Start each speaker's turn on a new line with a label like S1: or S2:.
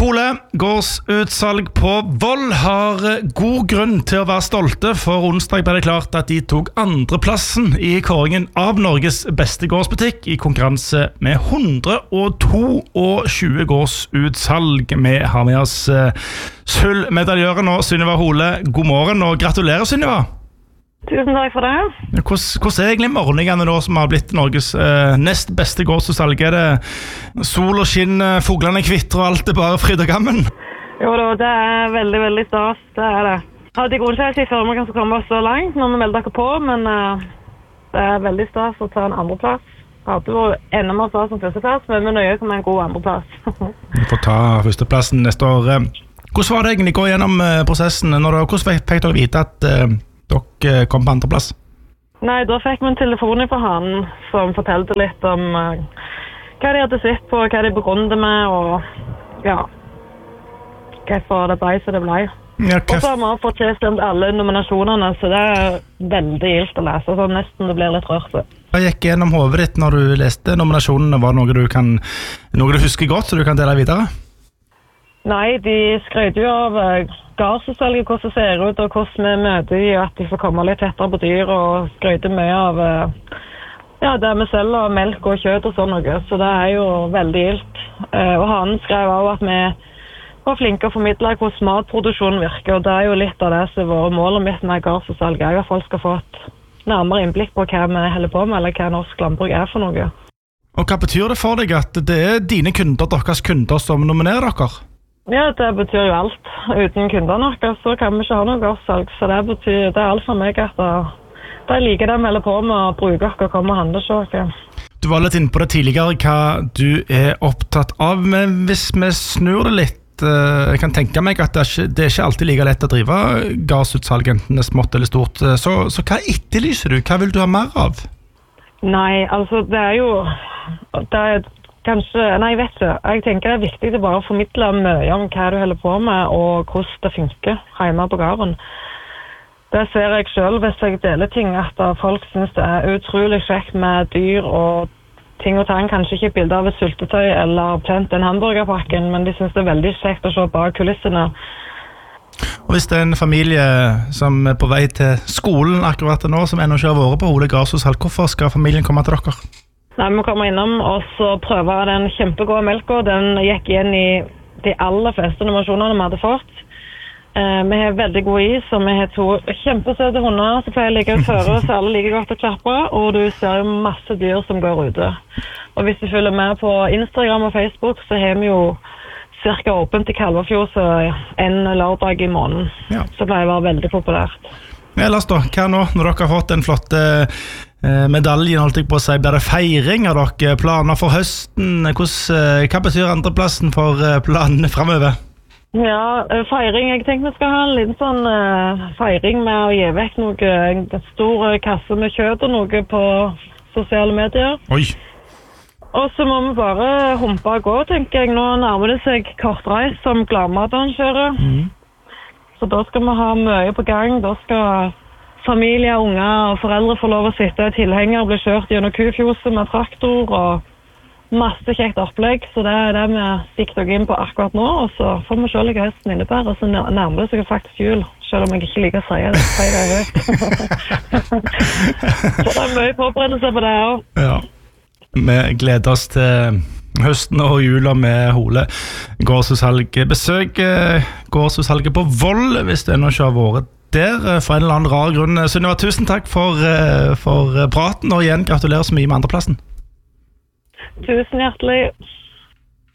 S1: Hole, gårdsutsalg på Voll har god grunn til å være stolte, for onsdag ble det klart at de tok andreplassen i kåringen av Norges beste gårdsbutikk i konkurranse med 122 gårdsutsalg. Vi har med oss sølvmedaljøren og Sunniva Hole. God morgen og gratulerer, Sunniva.
S2: Tusen takk for det.
S1: Hvordan egentlig morgenene nå som har blitt Norges nest beste gårdsutsalg? Er det sol og skinn, fuglene kvitter og alt er bare fryd og gammen?
S2: Jo da, det er veldig, veldig stas, det er det. Jeg hadde grunn til å si før vi kan komme oss så langt når vi melder dere på, men det er veldig stas å ta en andreplass. Det hadde vært enda mer stas som førsteplass, men vi nøyer oss med en god andreplass.
S1: Vi får ta førsteplassen neste år. Hvordan var det egentlig å gå gjennom prosessen? Hvordan fikk dere vite at dere kom på andreplass?
S2: Nei, da fikk vi en telefon fra han som fortalte litt om hva de hadde sett på, hva de begrunnet med, og ja, hvorfor det ble så det ble.
S1: Ja,
S2: og så har vi fått tilstemt alle nominasjonene, så det er veldig gildt å lese, så nesten det blir litt rørt.
S1: Hva gikk gjennom hodet ditt når du leste nominasjonene? Var det noe du husker godt, så du kan dele videre? Nei, de skrøt jo av gardsutsalget, hvordan det ser ut, og hvordan vi møter de, at de får komme litt tettere på dyr, og skrøte mye av det vi selger, melk og kjøtt og sånn noe, så det er jo veldig gildt. Og han skrev også at vi var flinke å formidle hvordan matproduksjonen virker, og det er jo litt av det som var målet mitt med gardsutsalget, at folk skal få et nærmere innblikk på hva vi holder på med, eller hva norsk landbruk er for noe. Og hva betyr det for deg at det er dine kunder, deres kunder, som nominerer dere? Ja, det betyr jo alt. Uten kundene våre så kan vi ikke ha noe gårdssalg, så det er alt for meg at det liker det vi holder på med å bruke dere og komme og handle til dere. Du var litt inne på det tidligere, hva du er opptatt av, men hvis vi snur det litt, jeg kan tenke meg at det er ikke alltid like lett å drive gardsutsalg, enten det er smått eller stort, så hva etterlyser du? Hva vil du ha mer av? Nei, altså det er jo jeg vet ikke. Jeg tenker det er viktig å bare formidle mye om hva du holder på med, og hvordan det funker hjemme på gården. Det ser jeg selv hvis jeg deler ting, at folk synes det er utrolig kjekt med dyr og ting og tang. Kanskje ikke bilder av et sultetøy eller plent en hamburgerpakken, men de synes det er veldig kjekt å se bak kulissene. Og hvis det er en familie som er på vei til skolen akkurat nå, som ennå ikke har vært på Hole gårdsutsalg, hvorfor skal familien komme til dere? Nei, vi kommer innom og så prøver den kjempegode melka. Den gikk igjen i de aller fleste nominasjonene vi hadde fått. Vi har veldig god is, og vi har 2 kjempesøte hunder som pleier å ligge ut føre, så alle liker godt å klappe, og du ser jo masse dyr som går ute. Og hvis du følger med på Instagram og Facebook, så har vi jo cirka åpent i Kalvafjord en lørdag i måneden. Ja. Så pleier det å være veldig populært. Ellers da, hva nå, når dere har fått en flott medaljen, holdt jeg på å si, blir det feiring av dere, planer for høsten? Hva betyr andreplassen for planene fremover? Ja, feiring, jeg tenkte vi skal ha en liten sånn feiring med å gi vekk en stor kasse med kjøtt og noe på sosiale medier. Oi! Og så må vi bare humpe og gå, tenker jeg. Nå nærmer det seg kortreis som Gladmaten kjører. Så da skal vi ha mye på gang. Da skal familie, unger og foreldre få lov å sitte i tilhenger og bli kjørt gjennom kufjoset med traktor og masse kjekt opplegg. Så det er det vi stikker dere inn på akkurat nå, og så får vi se hva høsten innebærer. Og så nærmer det seg faktisk jul, selv om jeg ikke liker å si det. Så det er mye påberedelse på det også. Ja, vi gleder oss til høsten og jula med Hole gårdsutsalg. Besøk gårdsutsalget på Voll hvis det ennå ikke har vært der for en eller annen rar grunn. Sunniva, tusen takk for praten, og igjen gratulerer så mye med andreplassen. Tusen hjertelig.